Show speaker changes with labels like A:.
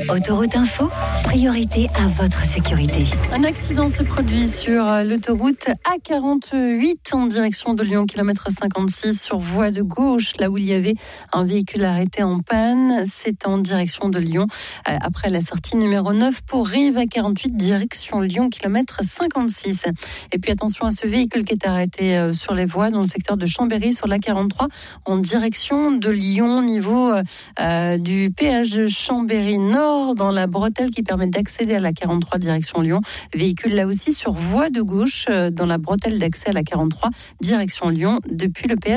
A: Autoroute Info, priorité à votre sécurité.
B: Un accident s'est produit sur l'autoroute A48 en direction de Lyon, kilomètre 56 sur voie de gauche, là où il y avait un véhicule arrêté en panne. C'est en direction de Lyon, après la sortie numéro 9 pour Rive A48, direction Lyon, kilomètre 56. Et puis attention à ce véhicule qui est arrêté sur les voies dans le secteur de Chambéry sur l'A43 en direction de Lyon, niveau du péage de Chambéry Nord, dans la bretelle qui permet d'accéder à la 43 direction Lyon. Véhicule là aussi sur voie de gauche dans la bretelle d'accès à la 43 direction Lyon depuis le péage